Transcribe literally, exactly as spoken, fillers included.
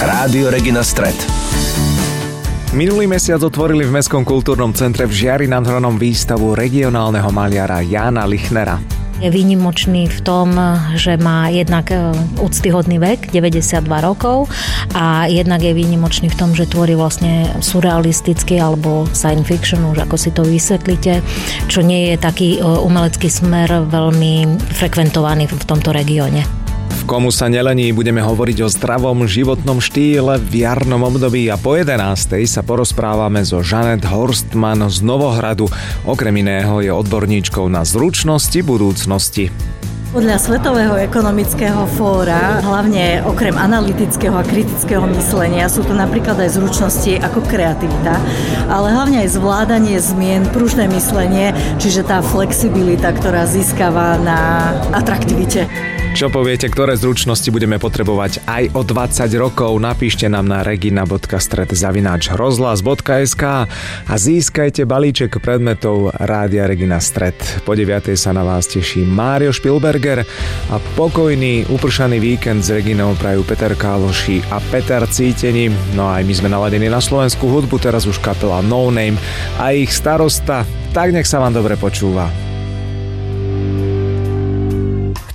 Rádio Regina Stret. Minulý mesiac otvorili v Mestskom kultúrnom centre v Žiari nad Hronom výstavu regionálneho maliara Jána Lichnera. Je výnimočný v tom, že má jednak úctyhodný vek, deväťdesiatdva rokov, a jednak je výnimočný v tom, že tvorí vlastne surrealistický alebo science fiction, už ako si to vysvetlíte, čo nie je taký umelecký smer veľmi frekventovaný v tomto regióne. V Komu sa nelení budeme hovoriť o zdravom životnom štýle v jarnom období a po jedenástej sa porozprávame so Žanet Horstman z Novohradu. Okrem iného je odborníčkou na zručnosti budúcnosti. Podľa Svetového ekonomického fóra, hlavne okrem analytického a kritického myslenia, sú to napríklad aj zručnosti ako kreativita, ale hlavne aj zvládanie zmien, pružné myslenie, čiže tá flexibilita, ktorá získava na atraktivite. Čo poviete, ktoré zručnosti budeme potrebovať aj o dvadsať rokov? Napíšte nám na regina bodka stret zavináč rozhlas bodka es ká a získajte balíček predmetov Rádia Regina Stret. Po deviatej sa na vás teší Mário Špilberger a pokojný, upršaný víkend s Reginou prajú Peter Káloši a Peter Cítení. No aj my sme naladení na slovenskú hudbu, teraz už kapela No Name a ich starosta. Tak nech sa vám dobre počúva.